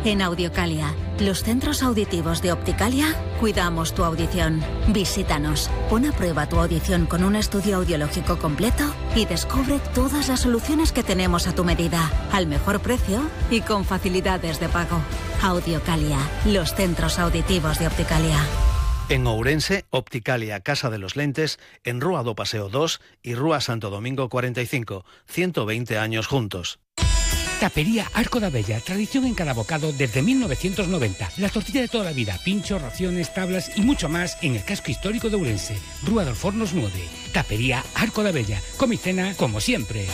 En Audiocalia, los centros auditivos de Opticalia, cuidamos tu audición. Visítanos, pon a prueba tu audición con un estudio audiológico completo y descubre todas las soluciones que tenemos a tu medida, al mejor precio y con facilidades de pago. Audiocalia, los centros auditivos de Opticalia. En Ourense, Opticalia Casa de los Lentes, en Rúa do Paseo 2 y Rúa Santo Domingo 45, 120 años juntos. Tapería Arco da Bella, tradición en cada bocado desde 1990. La tortilla de toda la vida, pinchos, raciones, tablas y mucho más en el casco histórico de Ourense. Rúa dos Fornos 9. Tapería Arco da Bella. Come y cena como siempre.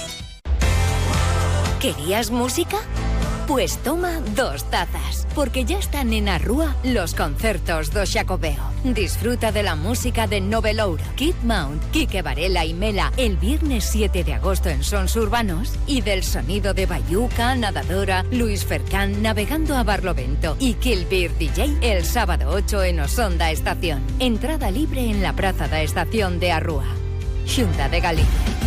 ¿Querías música? Pues toma 2 tazas, porque ya están en Arrúa los concertos do Xacobeo. Disfruta de la música de Novelouro, Kid Mount, Quique Varela y Mela el viernes 7 de agosto en Sons Urbanos y del sonido de Bayuca, Nadadora, Luis Fercán navegando a Barlovento y Kill Beer DJ el sábado 8 en Osonda Estación. Entrada libre en la Praza da Estación de Arrúa. Xunta de Galicia.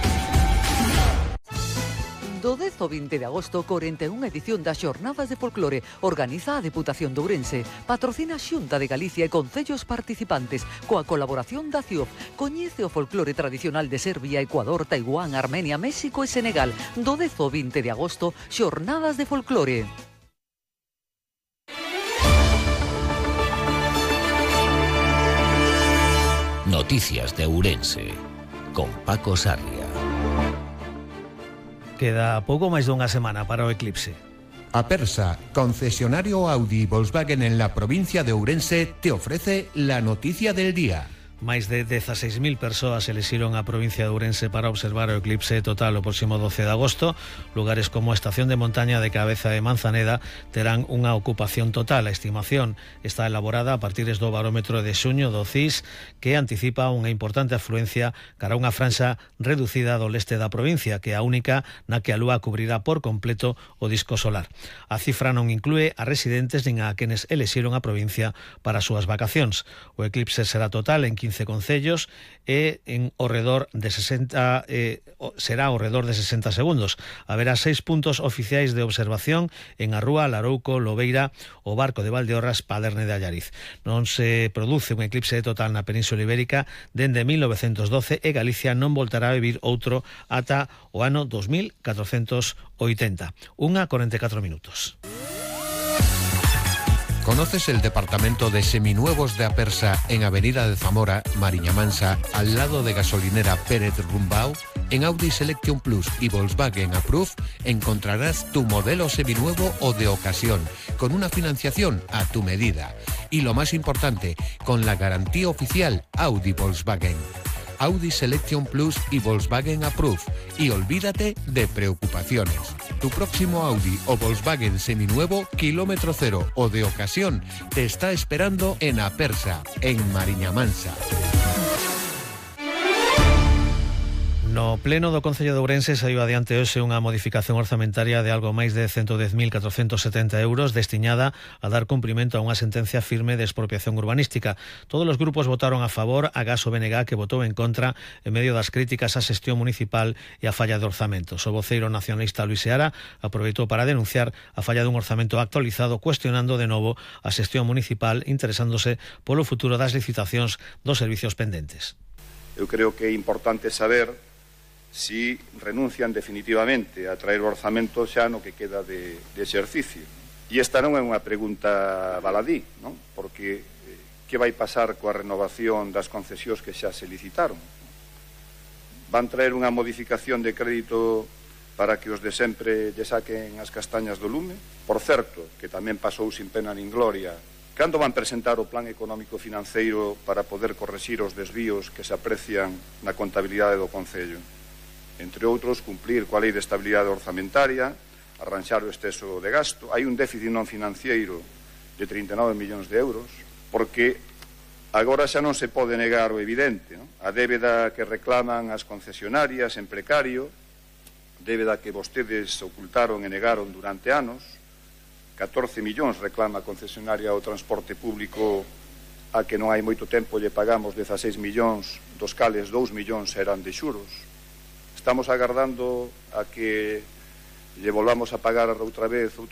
Do 10 ao 20 de agosto, 41 edición das Xornadas de Folclore. Organiza a Deputación de Ourense. Patrocina a Xunta de Galicia e concellos participantes. Coa colaboración da CIOF. Coñece o folclore tradicional de Serbia, Ecuador, Taiwán, Armenia, México e Senegal. Do 10 ao 20 de agosto, Xornadas de Folclore. Noticias de Ourense, con Paco Sarria. Queda pouco máis dunha semana para o eclipse. Apersa, concesionario Audi y Volkswagen en la provincia de Ourense, te ofrece la noticia del día. Máis de 16.000 persoas elixiron a provincia de Ourense para observar o eclipse total o próximo 12 de agosto. Lugares como a estación de montaña de Cabeza de Manzaneda terán unha ocupación total. A estimación está elaborada a partir do barómetro de xuño do CIS, que anticipa unha importante afluencia cara a unha franxa reducida do leste da provincia, que é a única na que a lúa cubrirá por completo o disco solar. A cifra non inclúe a residentes nin a quenes elixiron a provincia para as súas vacacións. O eclipse será total en 15 concellos e en alrededor de 60 será alrededor de 60 segundos. Haberá 6 puntos oficiais de observación en Arrúa, Larouco, Lobeira, o Barco de Valdeorras, Paderne de Allariz. Non se produce un eclipse total na Península Ibérica dende 1912 e Galicia non voltará a vivir outro ata o ano 2480. 1:44 minutos. ¿Conoces el departamento de seminuevos de Apersa en Avenida de Zamora, Mariña Mansa, al lado de gasolinera Pérez Rumbao? En Audi Selection Plus y Volkswagen Approve encontrarás tu modelo seminuevo o de ocasión, con una financiación a tu medida. Y lo más importante, con la garantía oficial Audi Volkswagen. Audi Selection Plus y Volkswagen Approve. Y olvídate de preocupaciones. Tu próximo Audi o Volkswagen seminuevo, kilómetro cero o de ocasión, te está esperando en Apersa, en Mariña Mansa. No pleno do Concello de Ourense saiu adiante hoxe unha modificación orzamentaria de algo máis de 110.470 euros destinada a dar cumprimento a unha sentencia firme de expropiación urbanística. Todos os grupos votaron a favor, agás o BNG que votou en contra en medio das críticas á xestión municipal e a falla de orzamentos. O voceiro nacionalista Luis Seara aproveitou para denunciar a falla dun orzamento actualizado, cuestionando de novo a xestión municipal, interesándose polo futuro das licitacións dos servicios pendentes. Eu creo que é importante saber si renuncian definitivamente a traer o orzamento xa no que queda de exercicio. E esta non é unha pregunta baladí, non? Porque que vai pasar coa renovación das concesións que xa se licitaron? Van traer unha modificación de crédito para que os de sempre lle saquen as castañas do lume? Por certo, que tamén pasou sin pena nin gloria, cando van presentar o plan económico financeiro para poder correxir os desvíos que se aprecian na contabilidade do Concello? Entre outros, cumplir coa Lei de Estabilidade Orzamentaria, arranxar o exceso de gasto. Hai un déficit non financiero de 39 millóns de euros, porque agora xa non se pode negar o evidente, non? A débeda que reclaman as concesionarias en precario, débeda que vostedes ocultaron e negaron durante anos. 14 millóns reclama a concesionaria ao transporte público, a que non hai moito tempo lle pagamos 16 millóns, dos cales 2 millóns eran de xuros. Estamos agardando a que lle volvamos a pagar outra vez